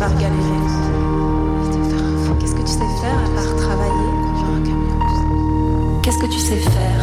part galérer? Qu'est-ce que tu sais faire à part travailler? Qu'est-ce que tu sais faire